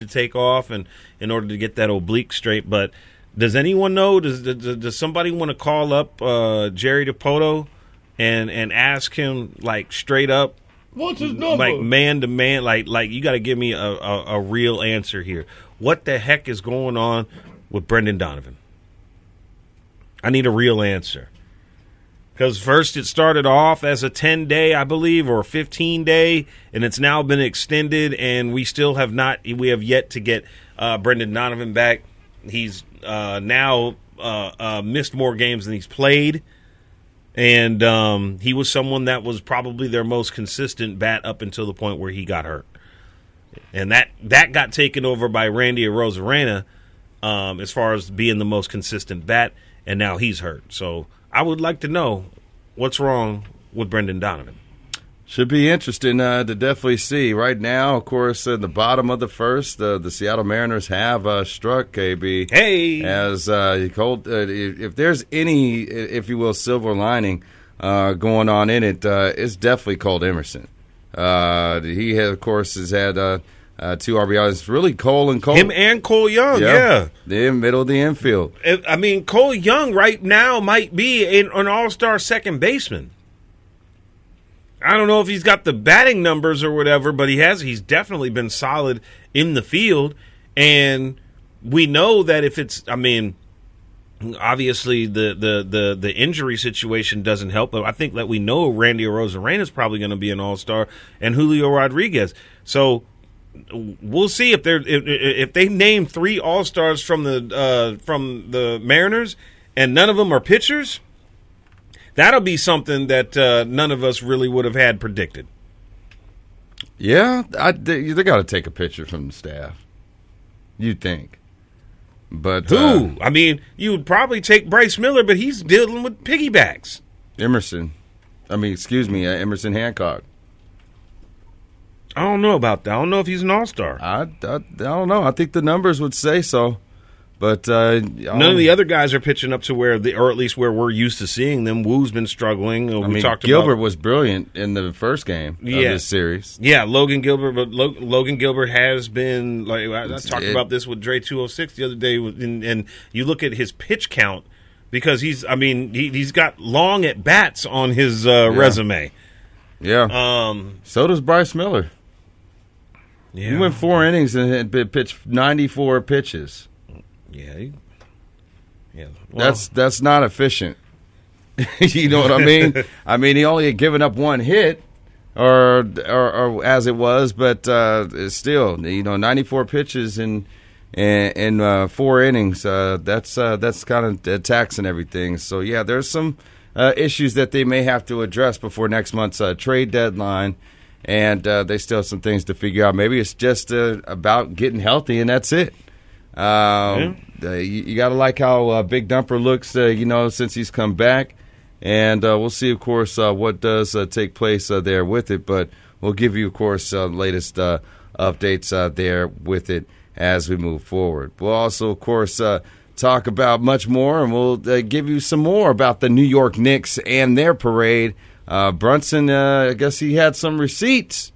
to take off and in order to get that oblique straight. But does anyone know? Does somebody want to call up Jerry Dipoto and ask him like straight up? What's his number? Like man to man, like you got to give me a real answer here. What the heck is going on with Brendan Donovan? I need a real answer. Because first it started off as a 10-day, I believe, or 15-day, and it's now been extended, and we have yet to get Brendan Donovan back. He's now missed more games than he's played. And he was someone that was probably their most consistent bat up until the point where he got hurt. And that got taken over by Randy Arozarena as far as being the most consistent bat, and now he's hurt. So I would like to know what's wrong with Brendan Donovan. Should be interesting to definitely see. Right now, of course, in the bottom of the first, the Seattle Mariners have struck KB. Hey! As if there's any, if you will, silver lining going on in it, it's definitely Cole Emerson. He, of course, has had 2 RBIs. Really, Cole. Him and Cole Young, yeah. The middle of the infield. I mean, Cole Young right now might be an all-star second baseman. I don't know if he's got the batting numbers or whatever, but he's definitely been solid in the field. And we know that if it's, I mean, obviously the injury situation doesn't help, but I think that we know Randy Arozarena is probably going to be an all-star and Julio Rodriguez. So we'll see if they name 3 all-stars from the Mariners and none of them are pitchers. That'll be something that none of us really would have had predicted. Yeah, they got to take a picture from the staff. You'd think. But who? I mean, you would probably take Bryce Miller, but he's dealing with piggybacks. Emerson Hancock. I don't know about that. I don't know if he's an all-star. I don't know. I think the numbers would say so. But none of the other guys are pitching up to or at least where we're used to seeing them. Woo's been struggling. Gilbert was brilliant in the first game of this series. Yeah, Logan Gilbert. But Logan Gilbert has been like I talked about this with Dre 206 the other day, and you look at his pitch count because he's got long at bats on his resume. Yeah. So does Bryce Miller. Yeah. He went 4 innings and pitched 94 pitches. Yeah. Well, that's not efficient. You know what I mean? I mean, he only had given up 1 hit, or as it was, but still, 94 pitches in 4 innings. That's kind of taxing everything. So yeah, there's some issues that they may have to address before next month's trade deadline, and they still have some things to figure out. Maybe it's just about getting healthy, and that's it. You got to like how Big Dumper looks, since he's come back. And we'll see, of course, what does take place there with it. But we'll give you, of course, latest updates there with it as we move forward. We'll also, of course, talk about much more, and we'll give you some more about the New York Knicks and their parade. Brunson, I guess he had some receipts.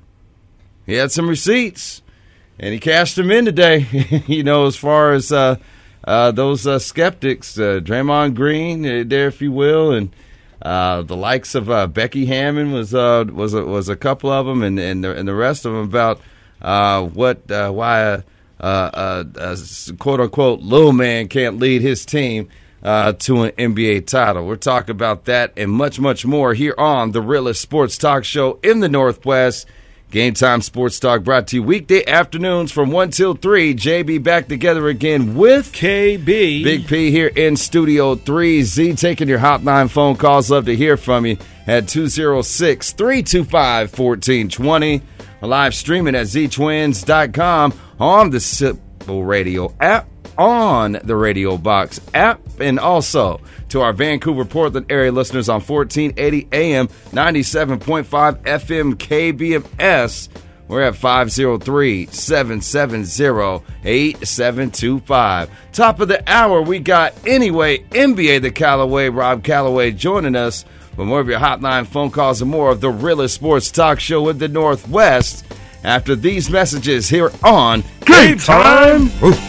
And he cashed them in today, as far as those skeptics, Draymond Green there, if you will, and the likes of Becky Hammond was a couple of them, and the rest of them about why quote unquote little man can't lead his team to an NBA title. We're talking about that and much more here on the realest sports talk show in the Northwest. Game Time Sports Talk brought to you weekday afternoons from 1 till 3. JB back together again with KB. Big P here in Studio 3. Z taking your hotline phone calls. Love to hear from you at 206-325-1420. Live streaming at ztwins.com on the Simple Radio app, on the Radio Box app, and also to our Vancouver, Portland area listeners on 1480 AM, 97.5 FM KBMS. We're at 503-770-8725. Top of the hour, we got Anyway NBA, the Callaway, Rob Callaway joining us for more of your hotline phone calls and more of the realest sports talk show in the Northwest after these messages here on Game Time.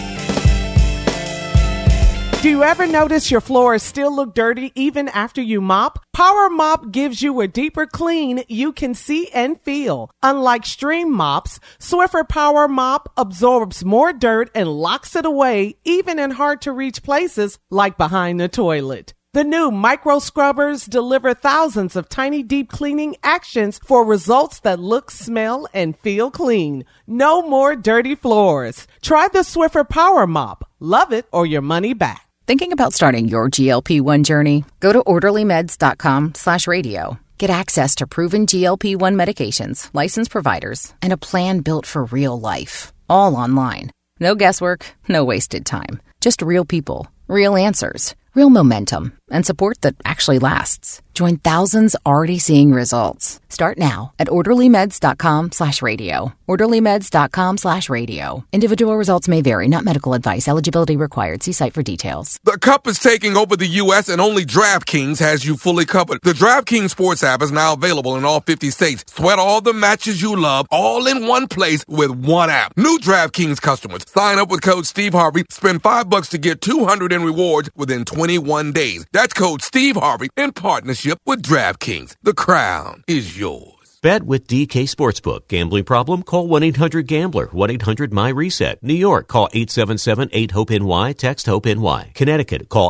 Do you ever notice your floors still look dirty even after you mop? Power Mop gives you a deeper clean you can see and feel. Unlike stream mops, Swiffer Power Mop absorbs more dirt and locks it away even in hard-to-reach places like behind the toilet. The new micro scrubbers deliver thousands of tiny deep cleaning actions for results that look, smell, and feel clean. No more dirty floors. Try the Swiffer Power Mop. Love it or your money back. Thinking about starting your GLP-1 journey? Go to orderlymeds.com/radio. Get access to proven GLP-1 medications, licensed providers, and a plan built for real life. All online. No guesswork, no wasted time. Just real people, real answers, real momentum, and support that actually lasts. Join thousands already seeing results. Start now at orderlymeds.com/radio. orderlymeds.com/radio. Individual results may vary, not medical advice. Eligibility required. See site for details. The Cup is taking over the U.S. and only DraftKings has you fully covered. The DraftKings Sports app is now available in all 50 states. Sweat all the matches you love all in one place with one app. New DraftKings customers. Sign up with code Steve Harvey. Spend $5 to get $200 in rewards within 21 days. That's code Steve Harvey in partnership with DraftKings. The crown is yours. Bet with DK Sportsbook. Gambling problem? Call 1-800-GAMBLER. 1-800-MY-RESET. New York, call 877-8-HOPE-NY. Text HOPE-NY. Connecticut, call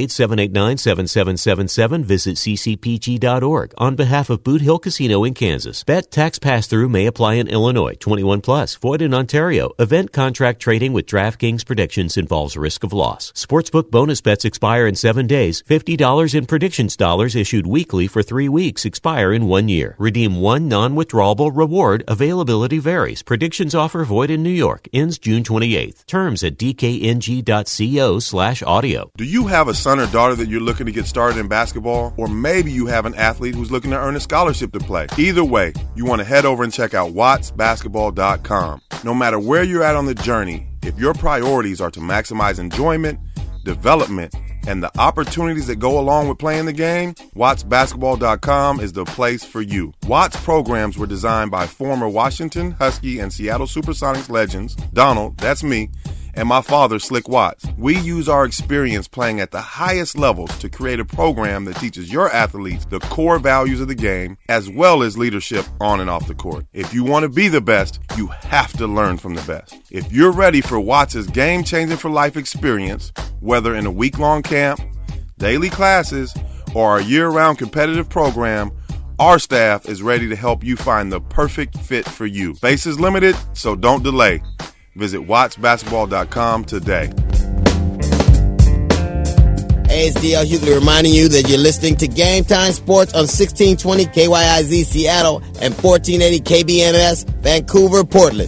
888-789-7777. Visit ccpg.org. On behalf of Boot Hill Casino in Kansas. Bet tax pass-through may apply in Illinois. 21 plus. Void in Ontario. Event contract trading with DraftKings predictions involves risk of loss. Sportsbook bonus bets expire in 7 days. $50 in predictions dollars issued weekly for 3 weeks. Expire in 1 year. Redeem one non-withdrawable reward. Availability varies. Predictions offer void in New York. Ends June 28th. Terms at dkng.co/audio. Do you have a son or daughter that you're looking to get started in basketball? Or maybe you have an athlete who's looking to earn a scholarship to play? Either way, you want to head over and check out wattsbasketball.com. No matter where you're at on the journey, if your priorities are to maximize enjoyment, development, and the opportunities that go along with playing the game, wattsbasketball.com is the place for you. Watts programs were designed by former Washington, Husky, and Seattle Supersonics legends, Donald, that's me, and my father, Slick Watts. We use our experience playing at the highest levels to create a program that teaches your athletes the core values of the game, as well as leadership on and off the court. If you want to be the best, you have to learn from the best. If you're ready for Watts' game-changing for life experience, whether in a week-long camp, daily classes, or a year-round competitive program, our staff is ready to help you find the perfect fit for you. Space is limited, so don't delay. Visit wattsbasketball.com today. Hey, it's DL Hughley reminding you that you're listening to Game Time Sports on 1620 KYIZ Seattle and 1480 KBMS Vancouver, Portland.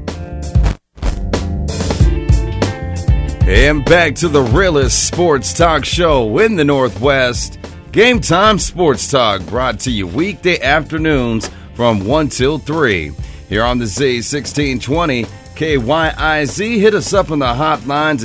And back to the realest sports talk show in the Northwest. Game Time Sports Talk, brought to you weekday afternoons from 1 till 3. Here on the Z 1620 KYIZ. Hit us up on the hotlines at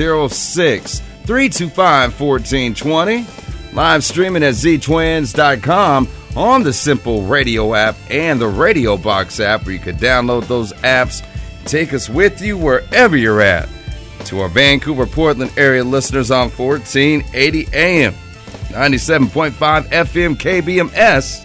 206-325-1420. Live streaming at ztwins.com on the Simple Radio app and the Radio Box app, where you can download those apps. Take us with you wherever you're at. To our Vancouver, Portland area listeners on 1480 AM, 97.5 FM KBMS,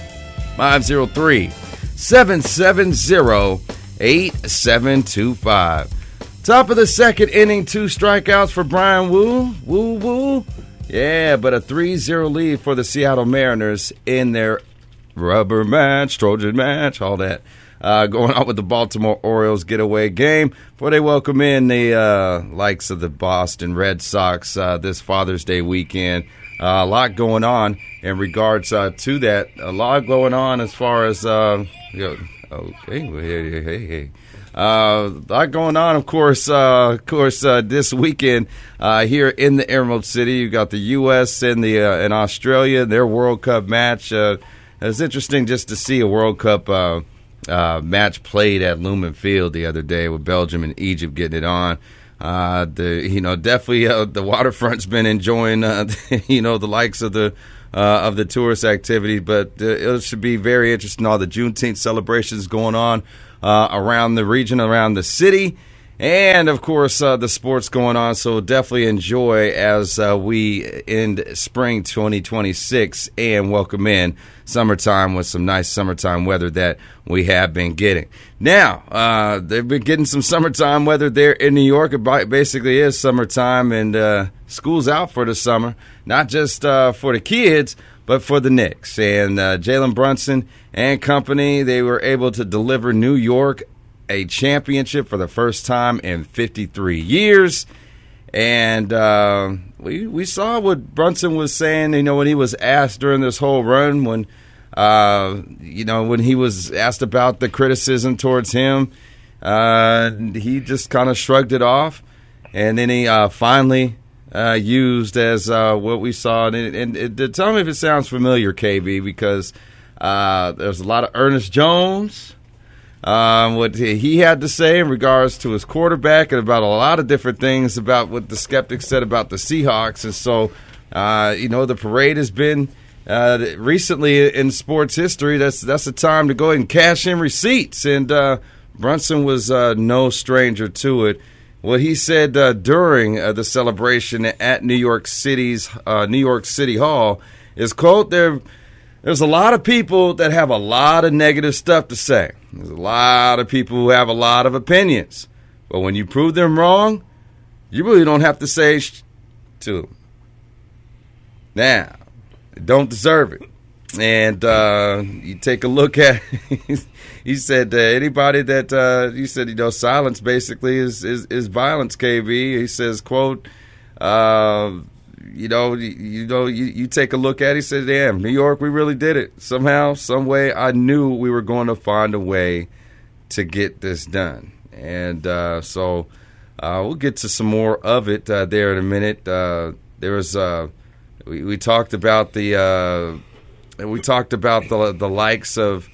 503-770-8725. Top of the second inning, 2 strikeouts for Brian Wu. Woo. Yeah, but a 3-0 lead for the Seattle Mariners in their rubber match, Trojan match, all that. Going on with the Baltimore Orioles getaway game before they welcome in the likes of the Boston Red Sox this Father's Day weekend. A lot going on in regards to that. A lot going on as far as A lot going on, of course, this weekend here in the Emerald City. You got the U.S. and and Australia, their World Cup match. It's interesting just to see a World Cup match played at Lumen Field the other day with Belgium and Egypt getting it on. Definitely the waterfront's been enjoying the likes of the of the tourist activity. But it should be very interesting, all the Juneteenth celebrations going on around the region, around the city. And, of course, the sports going on, so definitely enjoy as we end spring 2026 and welcome in summertime with some nice summertime weather that we have been getting. Now, they've been getting some summertime weather there in New York. It basically is summertime, and school's out for the summer, not just for the kids, but for the Knicks. And Jalen Brunson and company, they were able to deliver New York a championship for the first time in 53 years. And we saw what Brunson was saying, when he was asked during this whole run, when he was asked about the criticism towards him, he just kind of shrugged it off. And then he finally used as what we saw. And tell me if it sounds familiar, KB, because there's a lot of Ernest Jones. What he had to say in regards to his quarterback and about a lot of different things about what the skeptics said about the Seahawks. And so, the parade has been recently in sports history. That's a time to go ahead and cash in receipts. And Brunson was no stranger to it. What he said during the celebration at New York City Hall is, quote, There's a lot of people that have a lot of negative stuff to say. There's a lot of people who have a lot of opinions. But when you prove them wrong, you really don't have to say to them. Now, they don't deserve it. And you take a look at, he said, anybody that, he said, silence basically is violence, KB. He says, quote, you take a look at it, he said, damn, New York, we really did it. Somehow, some way, I knew we were going to find a way to get this done. And so we'll get to some more of it there in a minute. We talked about the likes of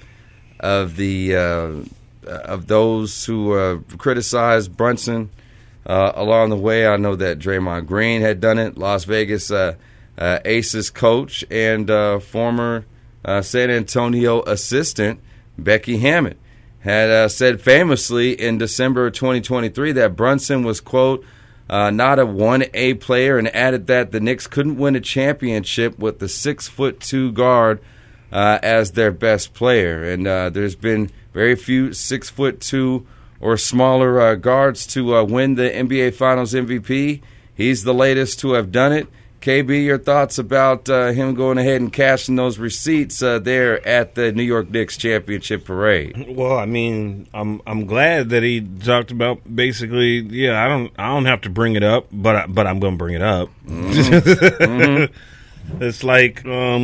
those who criticized Brunson. Along the way, I know that Draymond Green had done it. Las Vegas Aces coach and former San Antonio assistant Becky Hammond had said famously in December 2023 that Brunson was, quote, not a 1A player, and added that the Knicks couldn't win a championship with the 6'2" guard as their best player. And there's been very few 6'2" or smaller guards to win the NBA Finals MVP. He's the latest to have done it. KB, your thoughts about him going ahead and cashing those receipts there at the New York Knicks championship parade? Well, I mean, I'm glad that he talked about basically. Yeah, I don't have to bring it up, but I'm going to bring it up. Mm-hmm. It's like,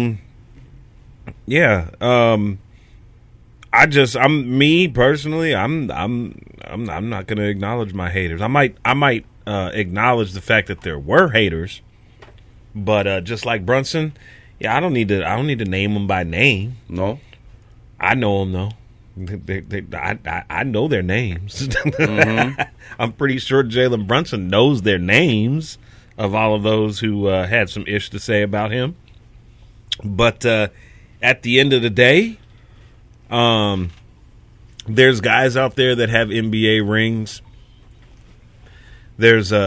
I'm me personally. I'm not going to acknowledge my haters. I might acknowledge the fact that there were haters, but just like Brunson, I don't need to name them by name. No, I know them though. I know their names. Mm-hmm. I'm pretty sure Jalen Brunson knows their names of all of those who had some ish to say about him. But at the end of the day, there's guys out there that have NBA rings. There's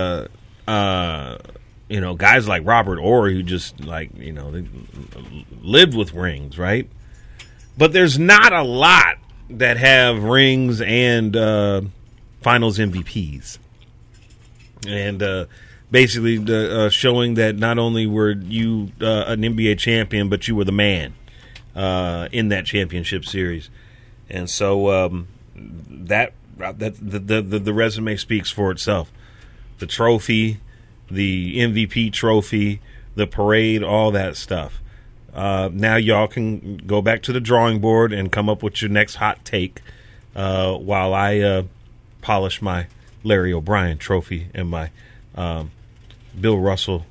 guys like Robert Horry who just they lived with rings, right? But there's not a lot that have rings and Finals MVPs, and basically showing that not only were you an NBA champion, but you were the man in that championship series. And so the resume speaks for itself. The trophy, the MVP trophy, the parade, all that stuff. Now y'all can go back to the drawing board and come up with your next hot take while I polish my Larry O'Brien trophy and my Bill Russell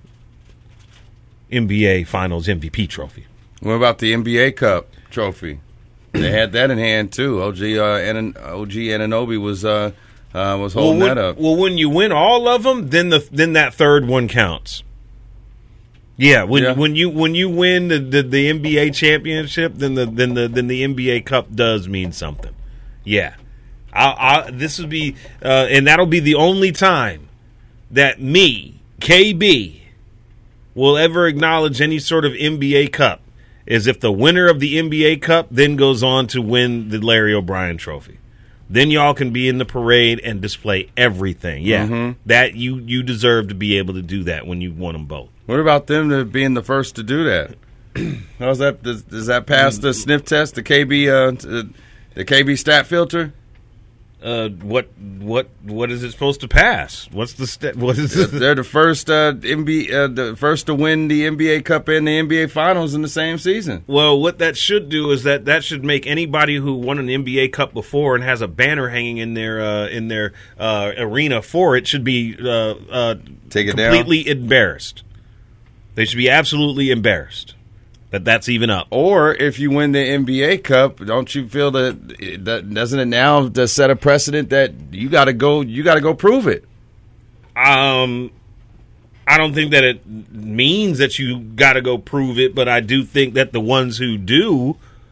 NBA Finals MVP trophy. What about the NBA Cup trophy? They had that in hand too. OG Anunoby was holding that up. Well, when you win all of them, then that third one counts. Yeah, when you win the NBA championship, then the NBA Cup does mean something. Yeah, this would be and that'll be the only time that me, KB, will ever acknowledge any sort of NBA Cup, is if the winner of the NBA Cup then goes on to win the Larry O'Brien Trophy. Then y'all can be in the parade and display everything. Yeah, that you deserve to be able to do that when you won them both. What about them being the first to do that? How's that? Does that pass the sniff test, the KB stat filter? What is it supposed to pass? What's the what is it? They're the first the first to win the NBA Cup and the NBA Finals in the same season. Well, what that should do is that should make anybody who won an NBA Cup before and has a banner hanging in their arena for it should be take it completely down. Embarrassed. They should be absolutely embarrassed that's even up. Or if you win the NBA Cup, don't you feel that doesn't it now just set a precedent that you got to go prove it? I don't think that it means that you got to go prove it, but I do think that the ones who do,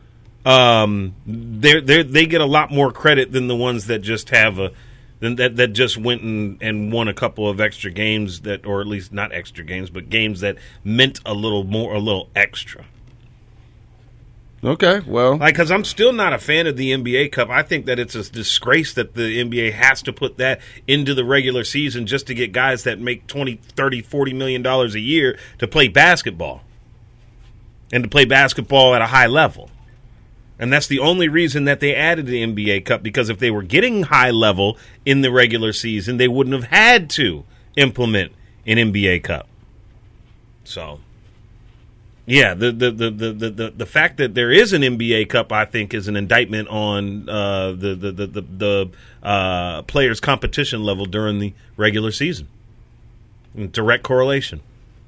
they get a lot more credit than the ones that just have that just went and won a couple of extra games or at least not extra games, but games that meant a little extra. Okay, well, because I'm still not a fan of the NBA Cup. I think that it's a disgrace that the NBA has to put that into the regular season just to get guys that make $20, $30, $40 million a year to play basketball and to play basketball at a high level. And that's the only reason that they added the NBA Cup, because if they were getting high level in the regular season, they wouldn't have had to implement an NBA Cup. So, yeah, the fact that there is an NBA Cup, I think, is an indictment on the players' competition level during the regular season. In direct correlation.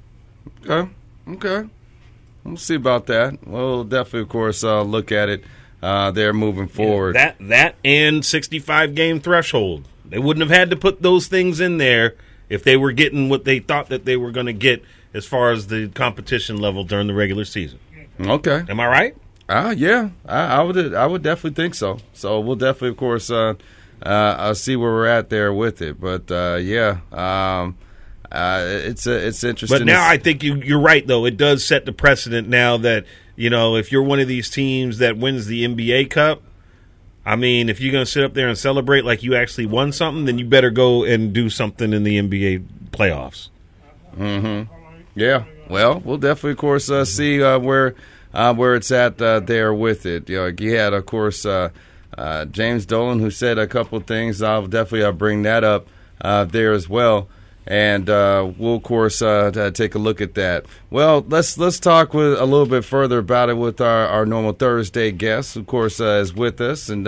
Okay. We'll see about that. We'll definitely, of course, look at it there moving forward. Yeah, that and 65-game threshold. They wouldn't have had to put those things in there if they were getting what they thought that they were going to get as far as the competition level during the regular season. Okay. Am I right? Yeah. I would definitely think so. So we'll definitely, of course, see where we're at there with it. But, it's interesting. But now I think you're right, though. It does set the precedent now that, if you're one of these teams that wins the NBA Cup, I mean, if you're going to sit up there and celebrate like you actually won something, then you better go and do something in the NBA playoffs. Mm-hmm. Yeah. Well, we'll definitely, of course, see where it's at there with it. You had, of course, James Dolan, who said a couple of things. I'll definitely bring that up there as well. And we'll, of course, take a look at that. Well, let's talk a little bit further about it with our normal Thursday guest, of course, is with us and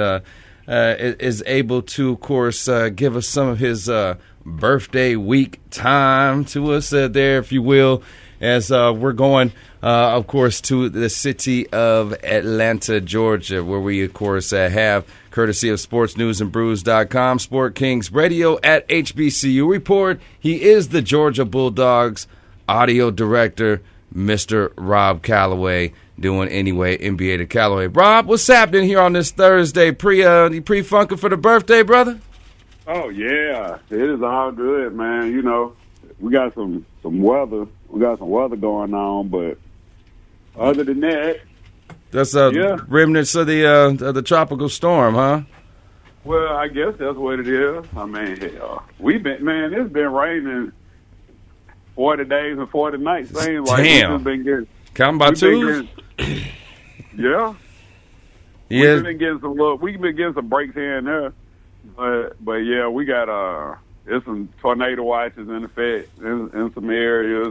is able to, of course, give us some of his birthday week time to us there, if you will, as we're going, of course, to the city of Atlanta, Georgia, where we, of course, have, courtesy of sportsnewsandbrews.com, Sport Kings Radio at HBCU Report. He is the Georgia Bulldogs audio director, Mr. Rob Calloway, doing Anyway NBA to Calloway. Rob, what's happening here on this Thursday? Pre-funking for the birthday, brother? Oh, yeah. It is all good, man. We got some weather. We got some weather going on, but other than that, that's remnants of the tropical storm, huh? Well, I guess that's what it is. I mean, it's been raining 40 days and 40 nights. Seems like damn. Counting by twos? Yeah. We've been getting some breaks here and there. But yeah, we got there's some tornado watches in effect in some areas,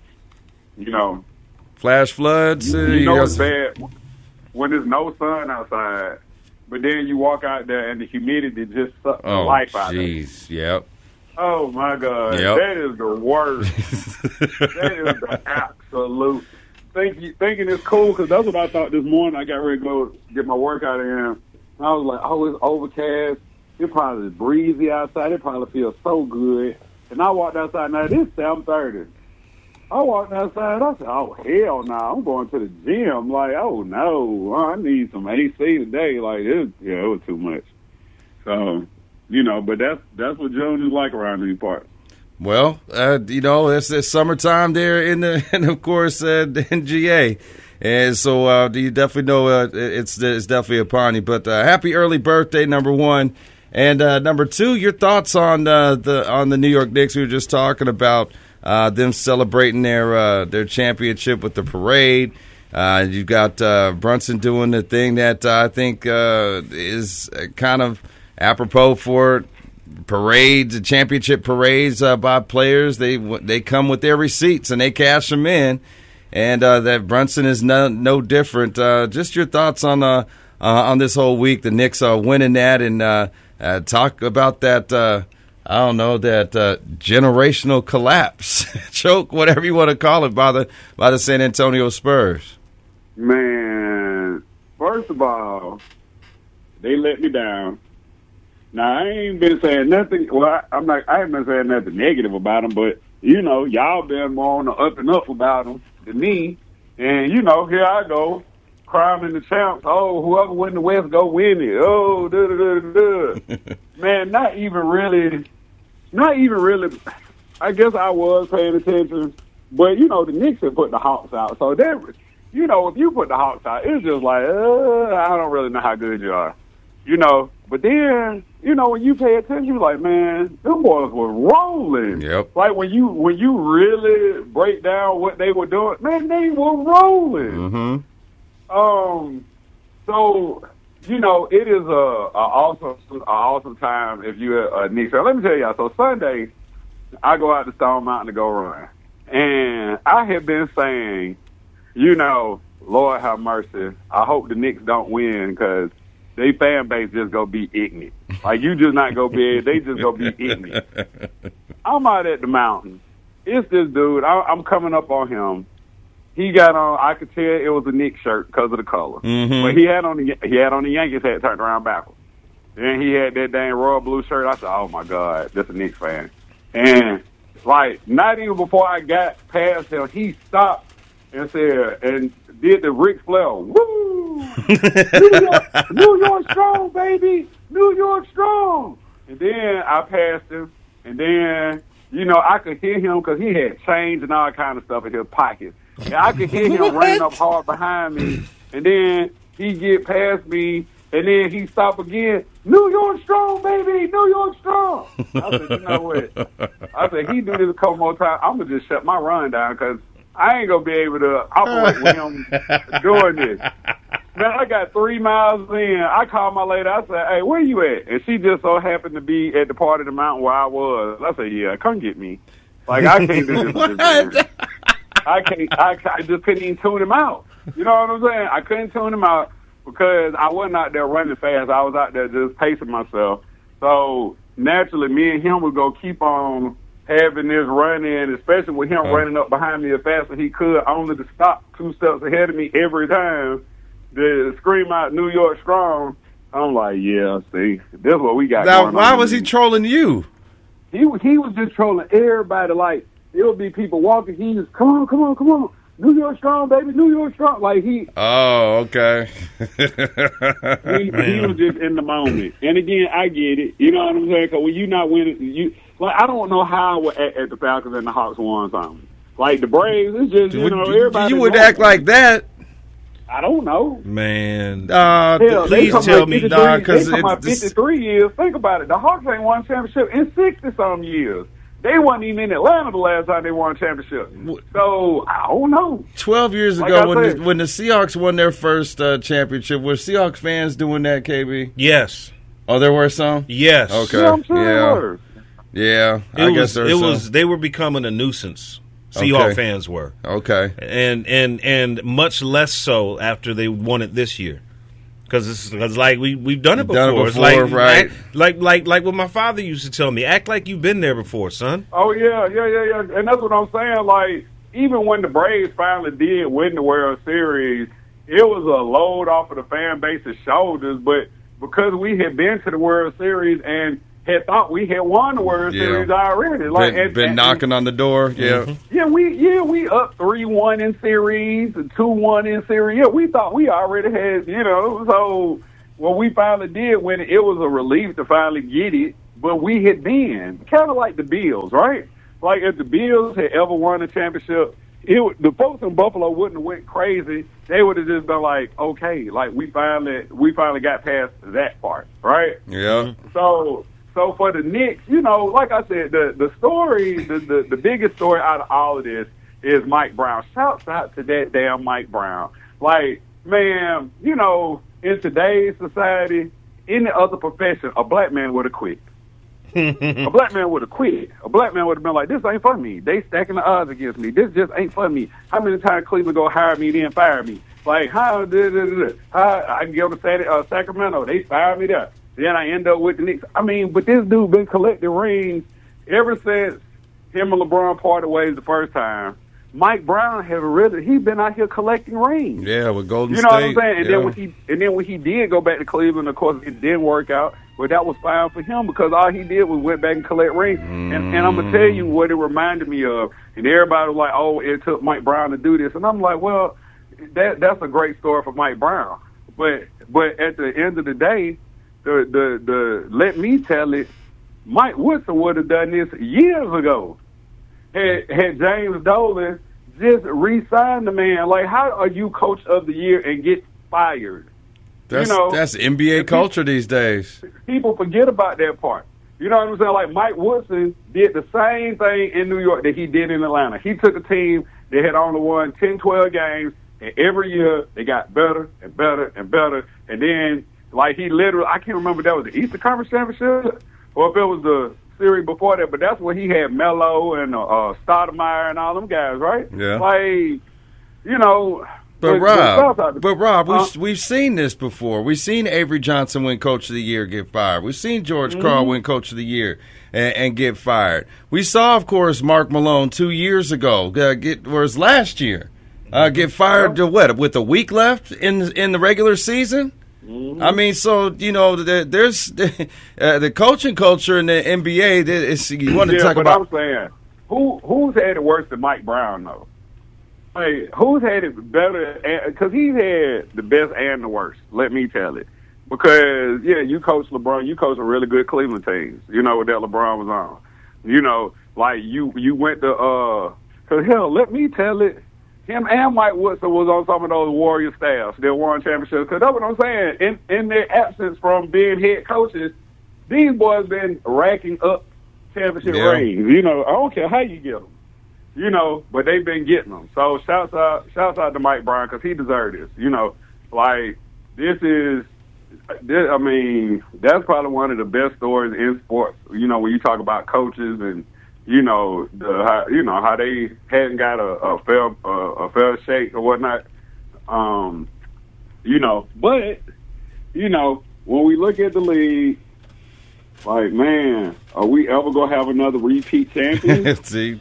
and flash floods. It's bad when there's no sun outside, but then you walk out there and the humidity just sucks the life out of it. Yep. Oh my God, That is the worst. That is the absolute. Thinking it's cool, because that's what I thought this morning. I got ready to go get my workout in. I was like, it's overcast. It probably is breezy outside. It probably feels so good. And I walked outside. Now, it's 7:30. I walked outside. I said, "Oh hell no! I'm going to the gym." Like, oh no, I need some AC today. Like, it was too much. So, but that's what Jones is like around these parts. Well, it's summertime there and of course in GA, and so you definitely know it's definitely upon you. But happy early birthday, number one, and number two, your thoughts on the New York Knicks. We were just talking about. Them celebrating their championship with the parade. You got Brunson doing the thing that I think is kind of apropos for parades, championship parades by players. They come with their receipts and they cash them in, and that Brunson is no different. Just your thoughts on this whole week. The Knicks are winning that, and talk about that. I don't know, that generational collapse, choke, whatever you want to call it, by the San Antonio Spurs. Man, first of all, they let me down. Now, I ain't been saying nothing. Well, I haven't been saying nothing negative about them, but y'all been more on the up and up about them than me. And here I go, crowning the champs. Oh, whoever win the West go win it. Oh, man, not even really. I guess I was paying attention, but the Knicks have put the Hawks out. So that, if you put the Hawks out, it's just like, I don't really know how good you are, But then, when you pay attention, you're like, man, them boys were rolling. Yep. Like when you really break down what they were doing, man, they were rolling. Mm-hmm. So. It is a awesome time if you're a Knicks fan. Let me tell y'all. So Sunday, I go out to Stone Mountain to go run, and I have been saying, Lord have mercy. I hope the Knicks don't win because they fan base just gonna be ignorant. Like you just not gonna be. They just gonna be ignorant. I'm out at the mountain. It's this dude. I'm coming up on him. He got on. I could tell it was a Knicks shirt because of the color. Mm-hmm. But he had on the Yankees hat turned around backwards. Then he had that dang royal blue shirt. I said, "Oh my God, that's a Knicks fan." And not even before I got past him, he stopped and said and did the Ric Flair. Woo! New York strong, baby. New York strong. And then I passed him, and then I could hear him because he had change and all kind of stuff in his pockets. And I could hear him running up hard behind me, and then he get past me, and then he stop again. New York strong, baby, New York strong. I said, you know what? I said, he do this a couple more times, I'm going to just shut my run down because I ain't going to be able to operate with him doing this. Man, I got 3 miles in. I called my lady. I said, "Hey, where you at?" And she just so happened to be at the part of the mountain where I was. I said, "Yeah, come get me." Like, I can't do this with this man. I just couldn't even tune him out. You know what I'm saying? I couldn't tune him out because I wasn't out there running fast. I was out there just pacing myself. So, naturally, me and him would go keep on having this run in, especially with him running up behind me as fast as he could, only to stop 2 steps ahead of me every time to scream out New York strong. I'm like, yeah, see, this is what we got now, going on. why was he trolling you? He was just trolling everybody. Like, there would be people walking. He just, come on. New York strong, baby. New York strong. Like, he. Oh, okay. he was just in the moment. And again, I get it. You know what I'm saying? Because when you're not winning, I don't know how I would act at the Falcons and the Hawks won something. Like the Braves, it's just, everybody. You would act like that. I don't know. Man. Please tell me, Don, because it's 53 years. Think about it. The Hawks ain't won a championship in 60-some years. They wasn't even in Atlanta the last time they won a championship. So, I don't know. 12 years ago, when the Seahawks won their first championship, were Seahawks fans doing that, KB? Yes. Oh, there were some? Yes. Okay. Yeah, I'm sure there were. Yeah, I guess there were some. They were becoming a nuisance. Seahawks fans were. Okay. And much less so after they won it this year. Because like we've done it before. It's like, right? Like what my father used to tell me. Act like you've been there before, son. Oh yeah. And that's what I'm saying. Like, even when the Braves finally did win the World Series, it was a load off of the fan base's shoulders. But because we had been to the World Series and had thought we had won the World Series already. Like, been knocking on the door. Yeah, we up 3-1 in series and 2-1 in series. Yeah, we thought we already had, so when we finally did win it, it was a relief to finally get it. But we had been kind of like the Bills, right? Like if the Bills had ever won a championship, the folks in Buffalo wouldn't have went crazy. They would have just been like, okay, like we finally got past that part, right? Yeah. So for the Knicks, like I said, the story, the biggest story out of all of this is Mike Brown. Shouts out to that damn Mike Brown. Like, man, in today's society, any other profession, a black man would have quit. A black man would have quit. A black man would have been like, this ain't for me. They stacking the odds against me. This just ain't for me. How many times Cleveland go hire me, then fire me? Like, how I can go to Sacramento. They fired me there. Then I end up with the Knicks. I mean, but this dude been collecting rings ever since him and LeBron parted ways the first time. Mike Brown he's been out here collecting rings. Yeah, with Golden State. You know what I'm saying? And then when he did go back to Cleveland, of course, it didn't work out. But that was fine for him because all he did was went back and collect rings. And I'm going to tell you what it reminded me of. And everybody was like, oh, it took Mike Brown to do this. And I'm like, well, that's a great story for Mike Brown. But at the end of the day, the let me tell it, Mike Woodson would have done this years ago. Had James Dolan just re-signed the man. Like, how are you coach of the year and get fired? That's NBA culture these days. People forget about that part. You know what I'm saying? Like, Mike Woodson did the same thing in New York that he did in Atlanta. He took a team that had only won 10, 12 games, and every year they got better and better and better. And then, like, he literally, I can't remember if that was the Eastern Conference Championship or if it was the series before that, but that's where he had Melo and Stoudemire and all them guys, right? Yeah. Like, But Rob, we've seen this before. We've seen Avery Johnson win Coach of the Year, get fired. We've seen George Karl win Coach of the Year and get fired. We saw, of course, Mark Malone 2 years ago, last year, get fired with a week left in the regular season. I mean, so there's the coaching culture in the NBA. You want to talk about? I'm saying, who's had it worse than Mike Brown though? Hey, who's had it better? Because he's had the best and the worst. Let me tell it. Because you coach LeBron, you coach a really good Cleveland teams. That LeBron was on. Like you went to because hell, let me tell it. Him and Mike Woodson was on some of those Warrior staffs that won championships. Because that's what I'm saying. In their absence from being head coaches, these boys been racking up championship rings. I don't care how you get them. But they've been getting them. So shouts out to Mike Brown because he deserved this. Like I mean, that's probably one of the best stories in sports. When you talk about coaches and how they hadn't got a fair shake or whatnot. But when we look at the league, like, man, are we ever gonna have another repeat champion? See,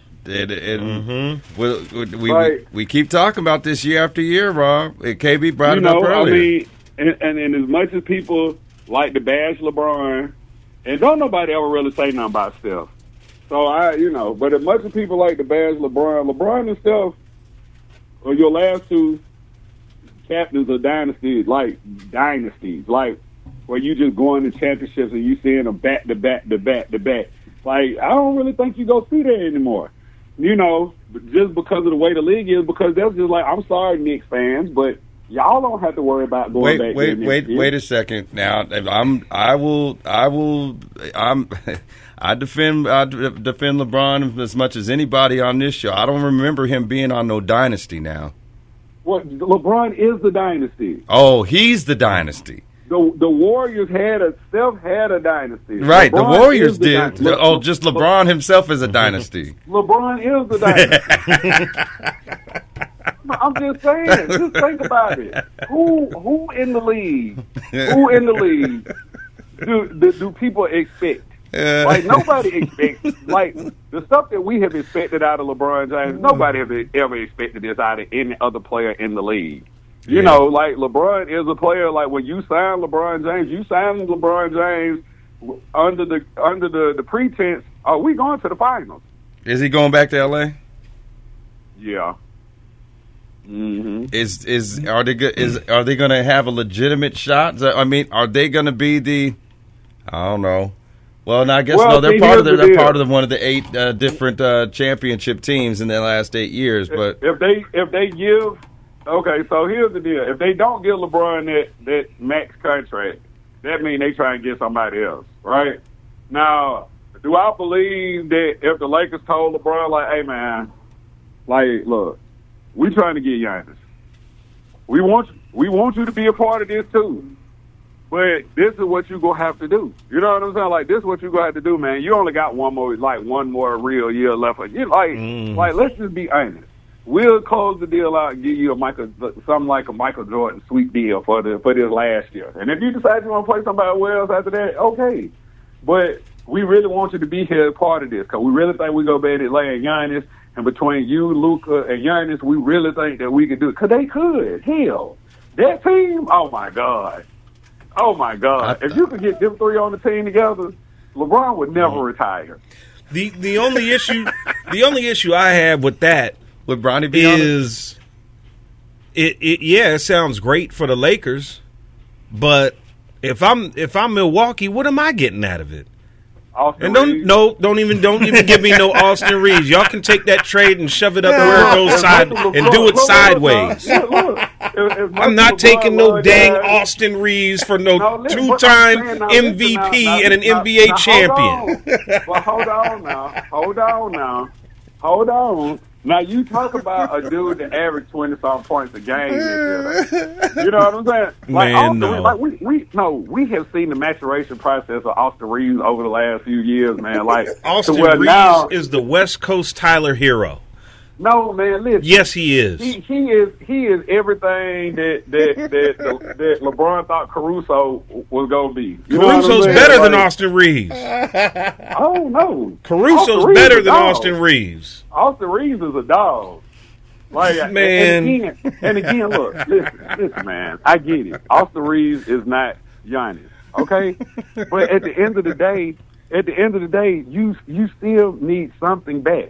we keep talking about this year after year, Rob. KB brought it up earlier. I mean, and as much as people like to bash LeBron, and don't nobody ever really say nothing about Steph. So but as much as people like to bash LeBron and Steph are your last two captains of dynasties, like where you just going to championships and you seeing them back to back to back to back. Like, I don't really think you go see that anymore. Just because of the way the league is, because that's just like, I'm sorry, Knicks fans, but y'all don't have to worry about going back. Wait a second. Now, I defend LeBron as much as anybody on this show. I don't remember him being on no dynasty now. Well, LeBron is the dynasty. Oh, he's the dynasty. The Warriors Steph had a dynasty. Right, LeBron, the Warriors did. Just LeBron himself is a dynasty. LeBron is the dynasty. I'm just saying. Just think about it. Who in the league? Do people expect? Like, nobody expects, like, the stuff that we have expected out of LeBron James, nobody has ever expected this out of any other player in the league. Like, LeBron is a player, like, when you sign LeBron James, you sign LeBron James under the pretense, are we going to the finals? Is he going back to L.A.? Yeah. Mm-hmm. Are they going to have a legitimate shot? I mean, are they going to be the? I don't know. Well, no, I guess no. They're part of one of the 8 different championship teams in the last 8 years. But if they give, okay, so here's the deal: if they don't give LeBron that max contract, that means they try and get somebody else, right? Now, do I believe that if the Lakers told LeBron, like, hey man, like, look, we trying to get Giannis. We want you to be a part of this too. But this is what you're going to have to do. You know what I'm saying? Like, this is what you're going to have to do, man. You only got one more real year left. Like, let's just be honest. We'll close the deal out and give you something like a Michael Jordan sweet deal for this last year. And if you decide you want to play somebody else after that, okay. But we really want you to be here as part of this because we really think we go back and lay Giannis. And between you, Luka, and Giannis, we really think that we can do it. Because they could. Hell, that team, oh, my God. Oh, my God. If you could get them 3 on the team together, LeBron would never retire. The only issue I have with that would Bronny be is it sounds great for the Lakers, but if I'm Milwaukee, what am I getting out of it? Austin and don't even give me no Austin Reeves. Y'all can take that trade and shove it up where it goes and do it sideways. I'm not taking no dang Austin Reeves for no 2-time MVP and an NBA champion. Well, hold on. Now, you talk about a dude that averaged 20-something points a game this year. You know what I'm saying? Like, Man, no. Like, we have seen the maturation process of Austin Reeves over the last few years, man. Like, Austin Reeves is the West Coast Tyler Hero. No, man, listen. Yes, he is. He is everything that LeBron thought Caruso was going to be. Caruso's better than Austin Reeves. Oh, no. Caruso's better than Austin Reeves. Austin Reeves is a dog. Like, man. And again, look, listen, man, I get it. Austin Reeves is not Giannis, okay? But at the end of the day, you still need something back.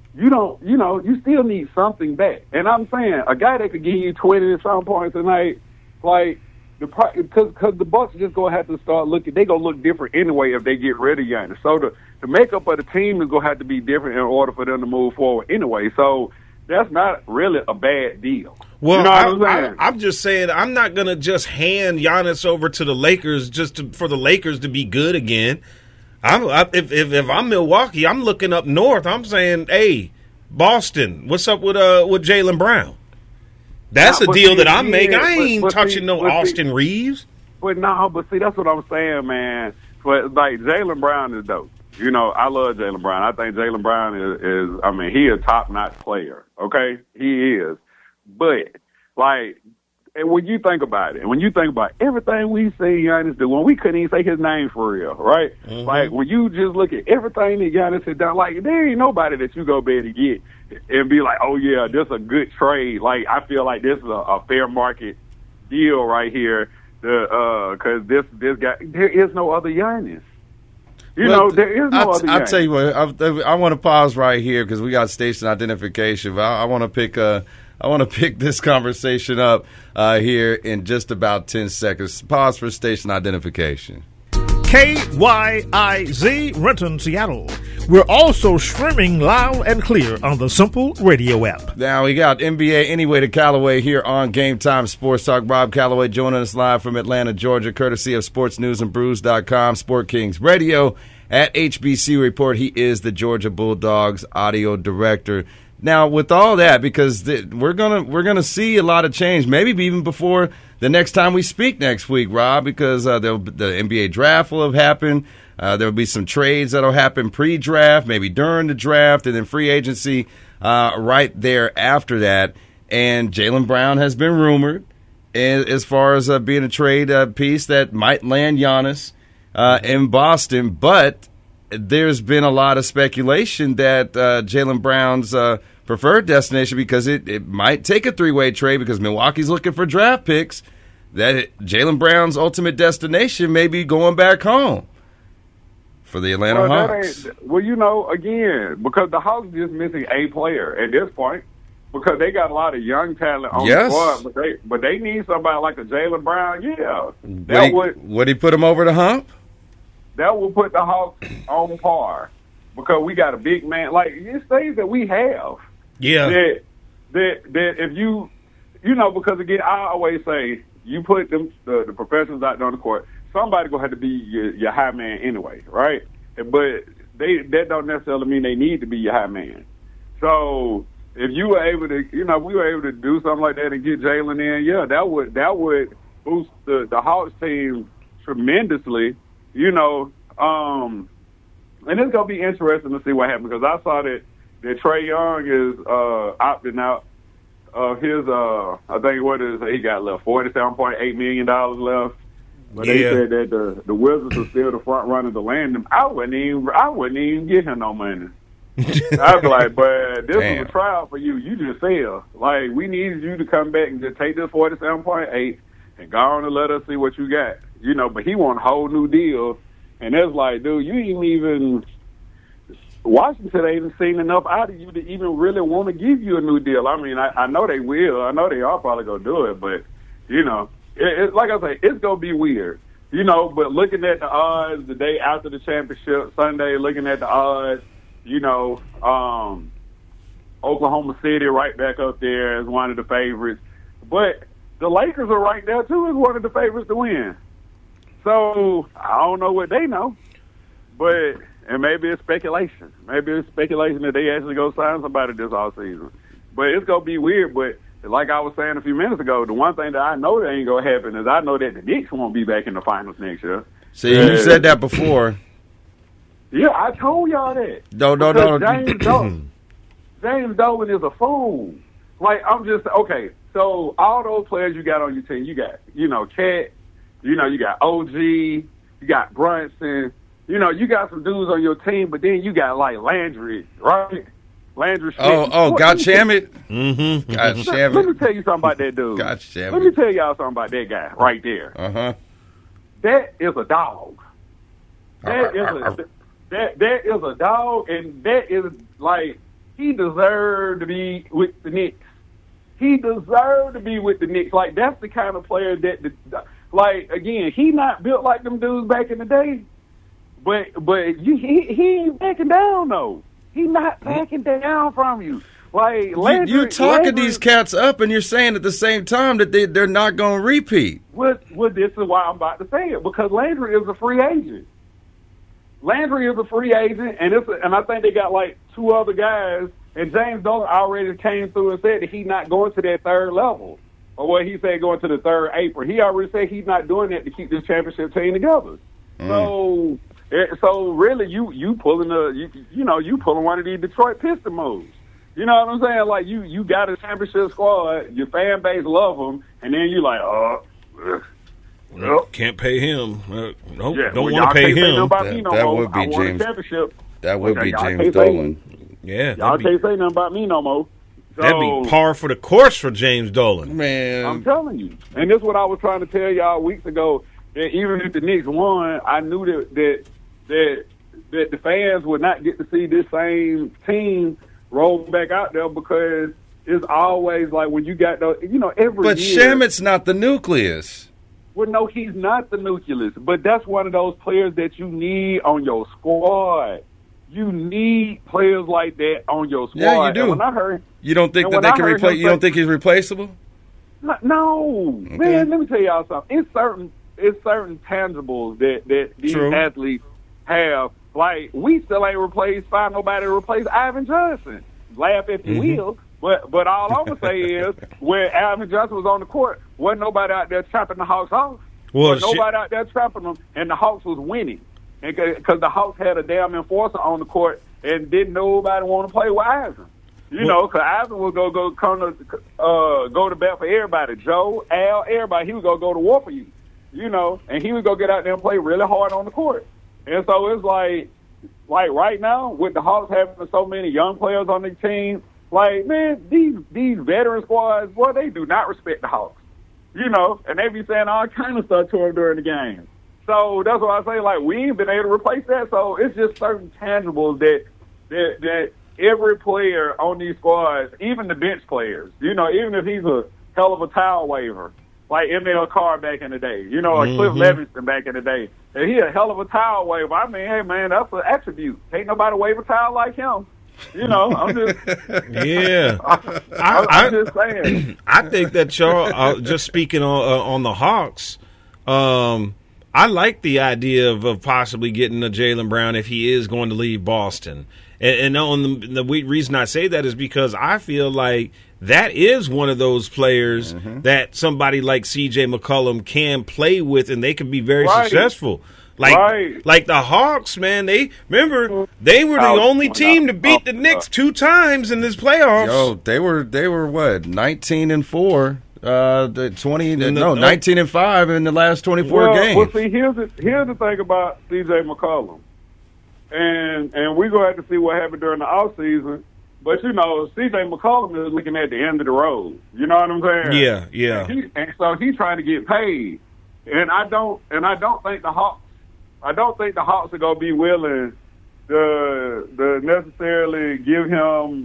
You still need something back. And I'm saying, a guy that could give you 20 and some points a night, like, because the Bucks just going to have to start looking, they're going to look different anyway if they get rid of Giannis. So the makeup of the team is going to have to be different in order for them to move forward anyway. So that's not really a bad deal. Well, you know what I'm saying? I'm just saying I'm not going to just hand Giannis over to the Lakers for the Lakers to be good again. If I'm Milwaukee, I'm looking up north. I'm saying, hey, Boston, what's up with Jaylen Brown? That's a deal that I'm making. I ain't touching no Austin Reeves. But see, that's what I'm saying, man. But like, Jaylen Brown is dope. You know, I love Jaylen Brown. I think Jaylen Brown is I mean, he a top-notch player. Okay, he is. But like, and when you think about it, and when you think about everything we see Giannis do, when we couldn't even say his name for real, right? Mm-hmm. Like, when you just look at everything that Giannis has done, like, there ain't nobody that you go be able to get and be like, oh, yeah, this is a good trade. Like, I feel like this is a fair market deal right here because this guy, there is no other Giannis. There is no other Giannis. I'll tell you what, I want to pause right here because we got station identification. But I want to pick this conversation up here in just about 10 seconds. Pause for station identification. KYIZ Renton, Seattle. We're also streaming loud and clear on the Simple Radio app. Now we got NBA Anyway to Callaway here on Game Time Sports Talk. Rob Callaway joining us live from Atlanta, Georgia, courtesy of SportsNewsAndBrews.com, Sport Kings Radio. At HBC Report, he is the Georgia Bulldogs audio director. Now, with all that, because we're gonna see a lot of change, maybe even before the next time we speak next week, Rob, because the NBA draft will have happened. There will be some trades that will happen pre-draft, maybe during the draft, and then free agency right there after that. And Jaylen Brown has been rumored as far as being a trade piece that might land Giannis in Boston, but there's been a lot of speculation that Jaylen Brown's preferred destination, because it might take a three-way trade because Milwaukee's looking for draft picks, that Jaylen Brown's ultimate destination may be going back home. for the Atlanta Hawks. Again, because the Hawks just missing a player at this point, because they got a lot of young talent on the squad, but they need somebody like a Jaylen Brown. Yeah, would he put him over the hump? That would put the Hawks on par, because we got a big man. Like, it's things that we have. Yeah. That if you because again, I always say, you put the professionals out there on the court, somebody gonna have to be your high man anyway, right? But that don't necessarily mean they need to be your high man. So if you were able to, we were able to do something like that and get Jaylen in, that would boost the Hawks team tremendously, and it's gonna be interesting to see what happens, because I saw that Trae Young is opting out of his, I think he got left $47.8 million left. But they said that the Wizards are still the front runner to land him. I wouldn't even give him no money. I'd be like, but this was a trial for you. You just failed. Like, we needed you to come back and just take this 47.8 and go on and let us see what you got. But he want a whole new deal. And it's like, dude, you ain't even – Washington ain't seen enough out of you to even really want to give you a new deal. I mean, I know they will. I know they are probably going to do it. But, like I say, it's going to be weird. But looking at the odds the day after the championship, Sunday, looking at the odds, Oklahoma City right back up there as one of the favorites. But the Lakers are right there, too, as one of the favorites to win. So I don't know what they know. And maybe it's speculation. Maybe it's speculation that they actually go sign somebody this offseason. But it's going to be weird. But like I was saying a few minutes ago, the one thing that I know that ain't going to happen is I know that the Knicks won't be back in the finals next year. See, you said that before. Yeah, I told y'all that. No. James Dolan is a fool. Like, I'm just, okay, so all those players you got on your team, you got, Cat, you got OG, you got Brunson, you got some dudes on your team, but then you got, like, Landry, right? Landry Smith. Got Shamet? Mm-hmm. Got Shamet. Let me tell you something about that dude. Got Shamet. Let me tell y'all something about that guy right there. Uh-huh. That is a dog. That is a dog, and that is, like, he deserved to be with the Knicks. He deserved to be with the Knicks. Like, that's the kind of player that, like, again, he not built like them dudes back in the day. But he ain't backing down, though. He not backing down from you. Like, Landry, you're talking these cats up, and you're saying at the same time that they're not going to repeat. Well, this is why I'm about to say it, because Landry is a free agent. Landry is a free agent, and I think they got like two other guys, and James Dolan already came through and said that he's not going to that third level, or what he said, going to the third apron. He already said he's not doing that to keep this championship team together. So really, you pulling you pulling one of these Detroit Piston moves. You know what I'm saying? Like, you got a championship squad, your fan base love them, and then you like, can't pay him. Don't want to pay him. That would be James. That would be James Dolan. Yeah, y'all can't say nothing about me no more. So, that'd be par for the course for James Dolan. Man, I'm telling you, and this is what I was trying to tell y'all weeks ago. That even if the Knicks won, I knew that the fans would not get to see this same team roll back out there, because it's always like when you got those, every But year. Shamet's not the nucleus. Well, no, he's not the nucleus, but that's one of those players that you need on your squad. You need players like that on your squad. Yeah, you do. And when I heard, you don't think that they can replace? You don't think he's replaceable? No, okay. Man. Let me tell y'all something. It's certain tangibles that these athletes have. Like, we still ain't find nobody to replace Ivan Johnson. Laugh if you will. But all I'm going to say is, when Ivan Johnson was on the court, wasn't nobody out there chopping the Hawks off. Nobody out there chopping them, and the Hawks was winning. Because the Hawks had a damn enforcer on the court, and didn't nobody want to play with Ivan. Because Ivan would go to bat for everybody. Joe, Al, everybody. He would go to war for you. And he would go get out there and play really hard on the court. And so it's like right now, with the Hawks having so many young players on the team, like, man, these veteran squads, boy, they do not respect the Hawks. And they be saying all kind of stuff to them during the game. So that's what I say. Like, we ain't been able to replace that. So it's just certain tangibles that every player on these squads, even the bench players, even if he's a hell of a towel waiver, like ML Carr back in the day, like Cliff Levingston back in the day, if he a hell of a towel waiver, I mean, hey, man, that's an attribute. Ain't nobody waive a towel like him. I'm just I'm just saying. I think that y'all just speaking on the Hawks. I like the idea of possibly getting a Jaylen Brown if he is going to leave Boston. And on the reason I say that is because I feel like that is one of those players that somebody like C.J. McCollum can play with, and they can be very successful. Like the Hawks, man, they were the only team to beat the Knicks 2 times in this playoffs. Yo, they were what, 19-4, 19-5 in the last 24 games. Well, see, here's the thing about C.J. McCollum, and we're gonna have to see what happened during the off season. But C.J. McCollum is looking at the end of the road. You know what I'm saying? Yeah. And so he's trying to get paid, and I don't think the Hawks. I don't think the Hawks are gonna be willing to necessarily give him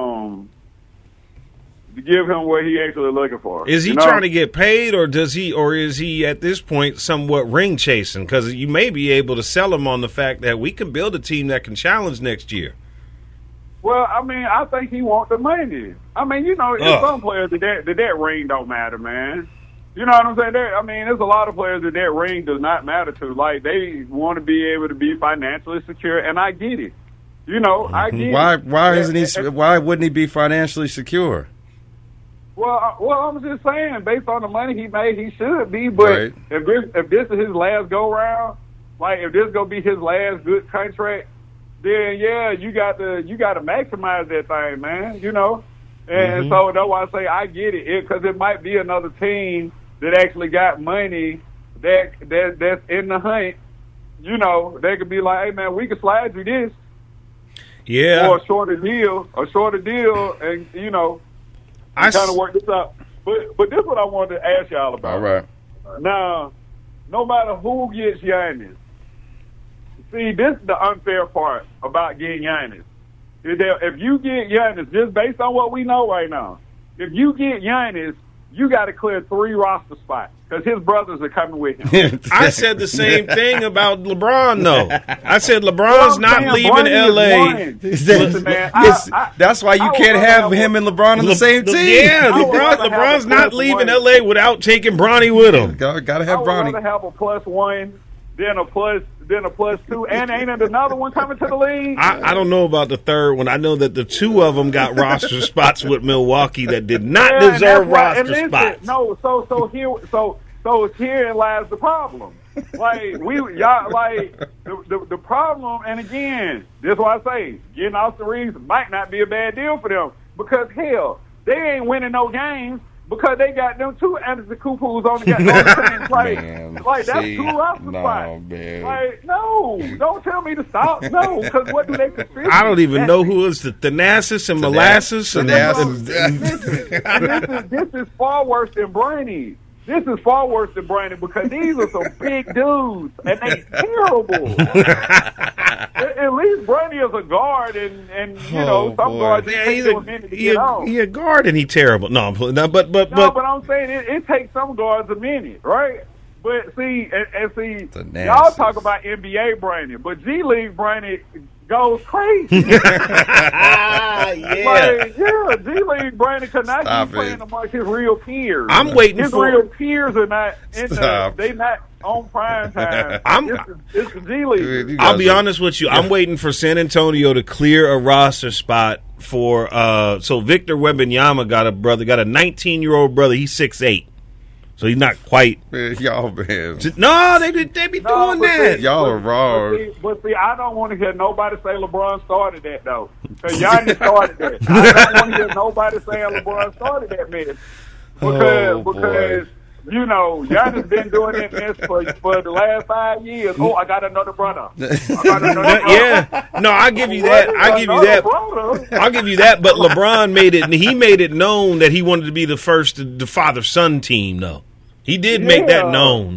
what he actually looking for. Is he trying to get paid, or is he at this point somewhat ring chasing? Because you may be able to sell him on the fact that we can build a team that can challenge next year. Well, I mean, I think he wants the money. I mean, there's some players that ring don't matter, man. You know what I'm saying? There's a lot of players that ring does not matter to. Like, they want to be able to be financially secure, and I get it. I get it. Why wouldn't he be financially secure? Well, I'm just saying, based on the money he made, he should be. But if this is his last go round, like if this gonna be his last good contract, then you got to maximize that thing, man. And so that's why I say I get it, because it might be another team that actually got money that's in the hunt. They could be like, hey man, we can slide you this, or a shorter deal, and kind of work this out. But this is what I wanted to ask y'all about. All right. Now, no matter who gets Giannis, see, this is the unfair part about getting Giannis. Is that if you get Giannis, just based on what we know right now, if you get Giannis, you got to clear 3 roster spots because his brothers are coming with him. I said the same thing about LeBron, though. I said LeBron's not leaving L.A. Listen, man, that's why you can't have him and LeBron on the same team. Yeah, LeBron's not leaving L.A. without taking Bronny with him. Got to have Bronny. I would rather have a +1 than a +2, and ain't it another one coming to the league? I don't know about the third one. I know that the 2 of them got roster spots with Milwaukee that did not deserve roster spots. No, so here lies the problem. Like the problem, and again, this is why I say getting Austin Reeves might not be a bad deal for them, because hell, they ain't winning no games. Because they got them 2 Antetokounmpos on the same play. Like, that's 2 roster spots. Man. Like, no, don't tell me to stop. No, because what do they contribute? I don't even know who is the Thanasis and Molasses. This is far worse than Bronny. This is far worse than Brandon, because these are some big dudes, and they terrible. At least Brandon is a guard, and some guards take a minute to get on. He a guard, and he terrible. No, but I'm saying it takes some guards a minute, right? But see, y'all talk about NBA Brandon, but G League Brandon goes crazy. G League Brandon, because now he's playing amongst his real peers. I'm waiting his real peers are not they not on prime time. It's the G League. I'll be honest with you. I'm waiting for San Antonio to clear a roster spot for so Victor Wembanyama got a 19-year-old brother. He's 6'8". So he's not quite. Man, y'all, man. No, they be doing that. Y'all are wrong. But see, I don't want to hear nobody say LeBron started that, though. Because Giannis started that. I don't want to hear nobody saying LeBron started that mess. Because Giannis been doing that mess for the last 5 years. Oh, I got another brother. Yeah. No, I'll give you that. I'll give you that. But LeBron made it known that he wanted to be the first the father-son team, though. He did make that known.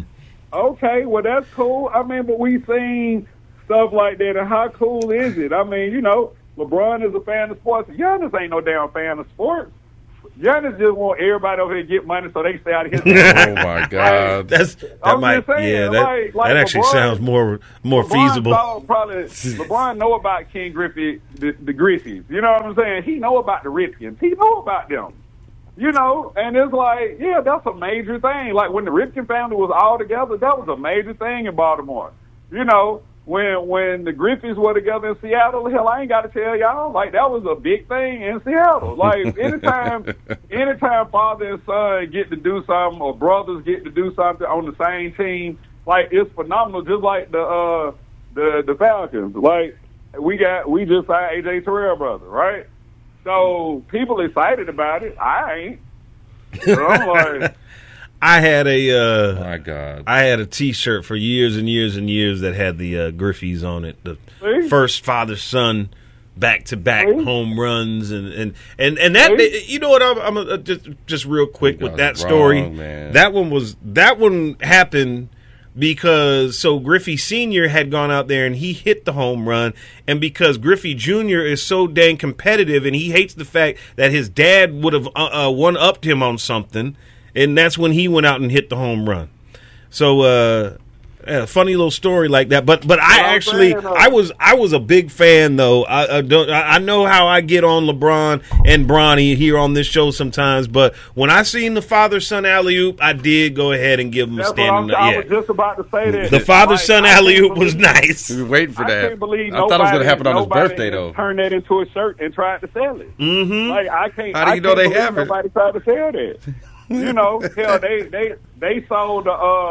Okay, well, that's cool. I mean, but we seen stuff like that, and how cool is it? I mean, LeBron is a fan of sports. Giannis ain't no damn fan of sports. Giannis just want everybody over here to get money so they stay out of his Oh, my God. that actually LeBron, sounds more feasible. LeBron know about King Griffey, the Griffies. You know what I'm saying? He know about the Ripkins. He know about them. And it's like, yeah, that's a major thing. Like when the Ripken family was all together, that was a major thing in Baltimore. When the Griffiths were together in Seattle, hell, I ain't got to tell y'all, like that was a big thing in Seattle. Like anytime father and son get to do something, or brothers get to do something on the same team, like it's phenomenal. Just like the Falcons, like we just signed AJ Terrell brother, right? So people excited about it. I ain't. So I'm like. I had a my God. I had a T-shirt for years and years and years that had the Griffeys on it. The first father-son back-to-back home runs and that you know what I'm just real quick with that story. Man. That one happened because Griffey Sr. had gone out there and he hit the home run, and because Griffey Jr. is so dang competitive and he hates the fact that his dad would have one-upped him on something. And that's when he went out and hit the home run. So, funny little story like that. But I was a big fan though. I know how I get on LeBron and Bronny here on this show sometimes. But when I seen the father-son alley-oop, I did go ahead and give him a standing. I was just about to say that. The father-son alley-oop was nice. We were waiting for that. I can't believe I thought it was going to happen on his birthday though. Turned that into a shirt and tried to sell it. Mm-hmm. Like I can't. How do you know they have it? Nobody tried to sell that. Hell, they sold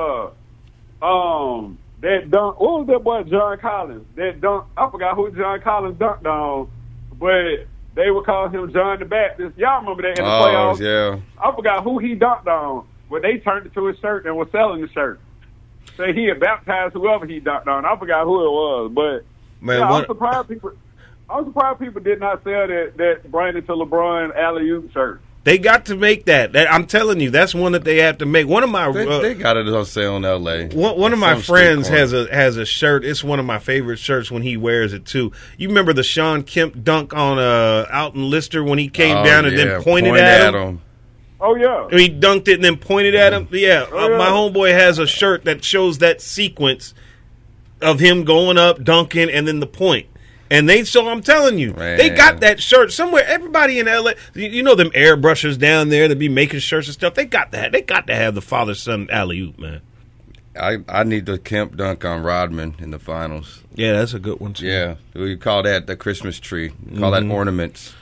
that dunk. What was that boy John Collins? That dunk. I forgot who John Collins dunked on, but they would call him John the Baptist. Y'all remember that in the playoffs? Yeah. I forgot who he dunked on, but they turned it to his shirt and were selling the shirt. So he had baptized whoever he dunked on. I forgot who it was, but man, I'm surprised people did not sell that Brandon to LeBron alley-oop shirt. They got to make that. I'm telling you, that's one that they have to make. One of my they got it on sale in L.A. One of my friends has a shirt. It's one of my favorite shirts when he wears it too. You remember the Sean Kemp dunk on Alton Lister when he came down and then pointed at him? Oh yeah, he dunked it and then pointed at him. Yeah, my homeboy has a shirt that shows that sequence of him going up, dunking, and then the point. And I'm telling you, they got that shirt somewhere. Everybody in LA, you know them airbrushers down there that be making shirts and stuff. They got that. They got to have the father-son alley-oop, man. I need the Kemp dunk on Rodman in the finals. Yeah, that's a good one too. Yeah, we call that the Christmas tree. We call that ornaments.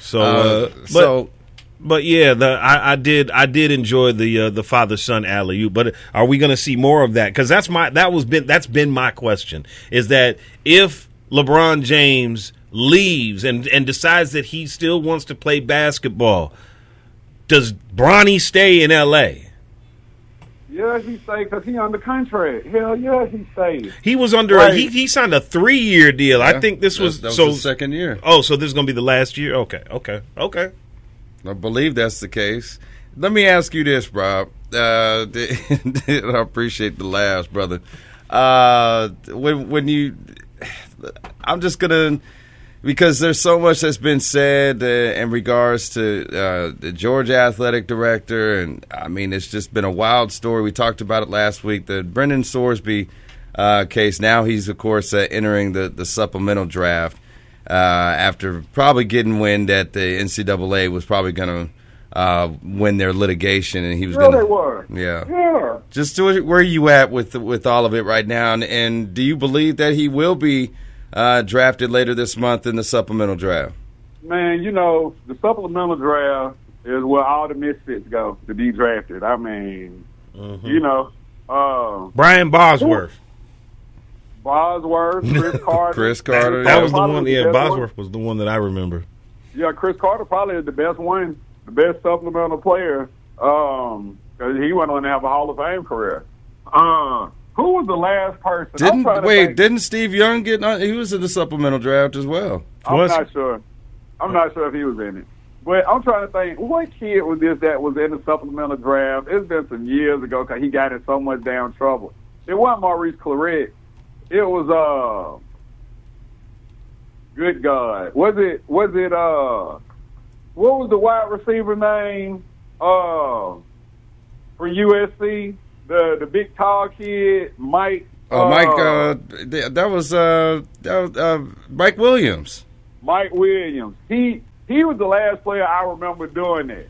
But yeah, I did enjoy the father-son alley-oop. But are we going to see more of that? Because that's been my question. Is that if LeBron James leaves and decides that he still wants to play basketball, does Bronny stay in L.A.? Yeah, he stayed because he under contract. Hell yeah, he stayed. He was under he signed a 3-year deal. Yeah, I think this was the second year. Oh, so this is going to be the last year? Okay. I believe that's the case. Let me ask you this, Rob. I appreciate the laughs, brother. When you... I'm just going to, because there's so much that's been said in regards to the Georgia athletic director, and I mean, it's just been a wild story. We talked about it last week, the Brendan Sorsby case. Now he's, of course, entering the supplemental draft after probably getting wind that the NCAA was probably going to win their litigation, and he was going to. They were. Yeah. Just where are you at with all of it right now, and do you believe that he will be drafted later this month in the supplemental draft? Man, the supplemental draft is where all the misfits go to be drafted. I mean, Brian Bosworth. Chris Carter. That was the one. Yeah, Bosworth was the one that I remember. Yeah, Chris Carter probably is the best one. The best supplemental player, because he went on to have a Hall of Fame career. Who was the last person? Didn't Steve Young get on? He was in the supplemental draft as well. I'm not sure. I'm not sure if he was in it. But I'm trying to think, what kid was this that was in the supplemental draft? It's been some years ago because he got in so much damn trouble. It wasn't Maurice Claret. It was good God. Was it what was the wide receiver name for USC? The big tall kid, Mike. That was Mike Williams. Mike Williams. He was the last player I remember doing that.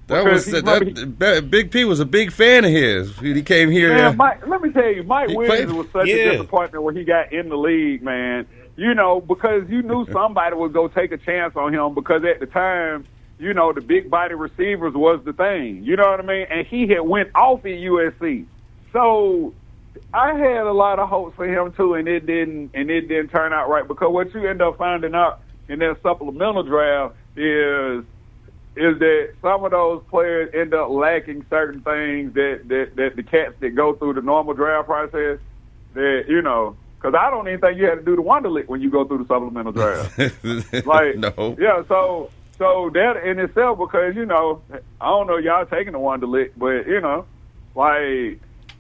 Big P was a big fan of his. He came here. Man, let me tell you, Mike Williams was such a disappointment when he got in the league, man. You know, because you knew somebody would go take a chance on him because at the time, you know, the big body receivers was the thing. You know what I mean? And he had went off at USC. So I had a lot of hopes for him too, and it didn't turn out right because what you end up finding out in that supplemental draft is that some of those players end up lacking certain things that the cats that go through the normal draft process that, you know, because I don't even think you had to do the Wonderlic when you go through the supplemental draft. No. Yeah, so that in itself, because, you know, I don't know y'all taking the Wonderlic, but, you know, like,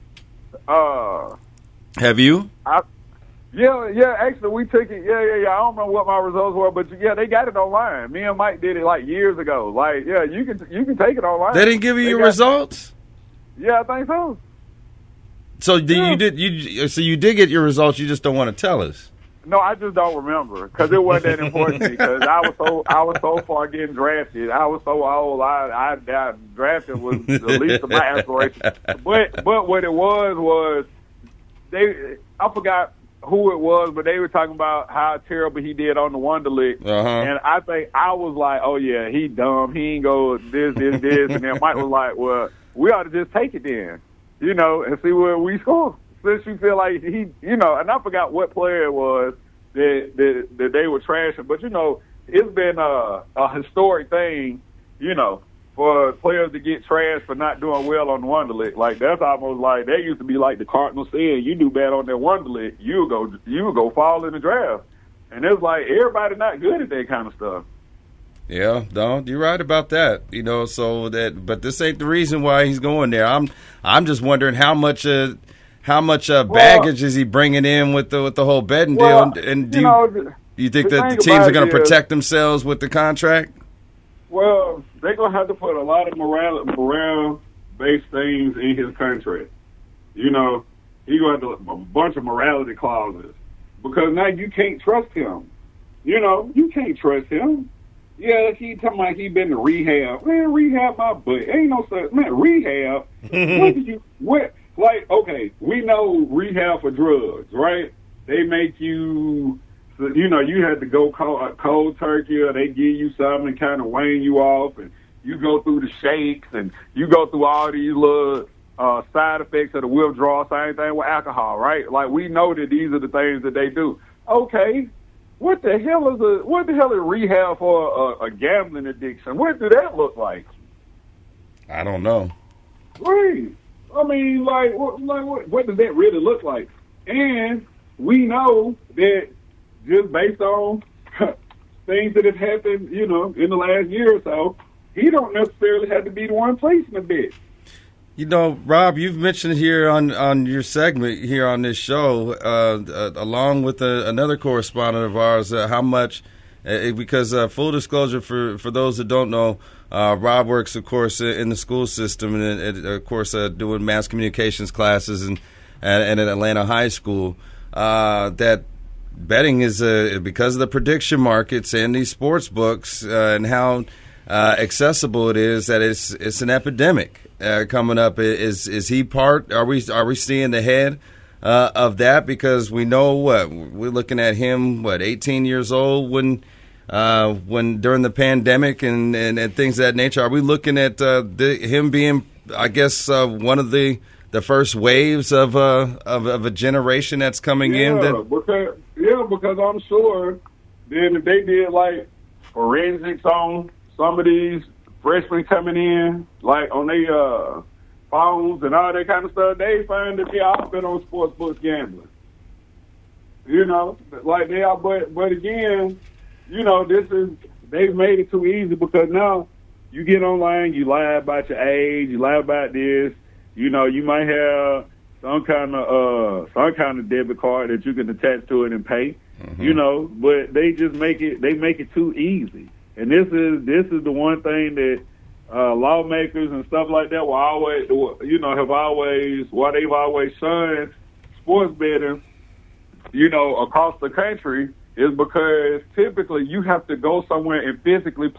have you? Yeah, actually, we took it. Yeah. I don't remember what my results were, but, yeah, they got it online. Me and Mike did it, like, years ago. Like, yeah, you can take it online. They didn't give you your results? Yeah, I think so. So you did get your results. You just don't want to tell us. No, I just don't remember because it wasn't that important to me because I was so far getting drafted. I was so old. I drafted was the least of my aspirations. But what it was I forgot who it was, but they were talking about how terrible he did on the Wonderlic. And I think I was like, oh yeah, he dumb. He ain't go this, and then Mike was like, well, we ought to just take it then. You know, and see where we score. Since you feel like he, you know, and I forgot what player it was that they were trashing, but, you know, it's been a historic thing, you know, for players to get trashed for not doing well on the Wonderlic. Like, that's almost like, that used to be like the Cardinals saying, you do bad on that Wonderlic, you would go fall in the draft. And it's like, everybody not good at that kind of stuff. Yeah, no, you're right about that. You know, but this ain't the reason why he's going there. I'm just wondering how much baggage is he bringing in with the whole betting deal? And do you think that the teams are going to protect themselves with the contract? Well, they're going to have to put a lot of morale-based things in his contract. You know, he's going to have a bunch of morality clauses because now you can't trust him. You know, you can't trust him. Yeah, he talking about he been to rehab. Man, rehab my butt. Ain't no such, man, rehab. Okay, we know rehab for drugs, right? They make you, you know, you had to go cold turkey, or they give you something and kind of wane you off, and you go through the shakes, and you go through all these little side effects of the withdrawal, same thing with alcohol, right? Like, we know that these are the things that they do. Okay. What the hell is rehab for a gambling addiction? What do that look like? I don't know. Right. I mean, what does that really look like? And we know that just based on things that have happened, you know, in the last year or so, he don't necessarily have to be the one placing the bet. You know, Rob, you've mentioned here on your segment here on this show, along with another correspondent of ours, how much, because full disclosure for those that don't know, Rob works, of course, in the school system and, of course, doing mass communications classes and at Atlanta High School, that betting is, because of the prediction markets and these sports books and how accessible it is, that it's an epidemic. Coming up, is he part? Are we seeing the head of that? Because we know we're looking at him 18 years old when during the pandemic and things of that nature. Are we looking at him being, I guess, one of the first waves of a generation that's coming in? Because I'm sure then if they did like forensics on some of these freshmen coming in, like on their phones and all that kind of stuff, they find that they all been on sports books gambling. You know, like they are, but again, you know, they've made it too easy because now you get online, you lie about your age, you lie about this, you know, you might have some kind of debit card that you can attach to it and pay. You know, but they just make it too easy. And this is the one thing that lawmakers and stuff like that they've always shunned sports betting, across the country, is because typically you have to go somewhere and physically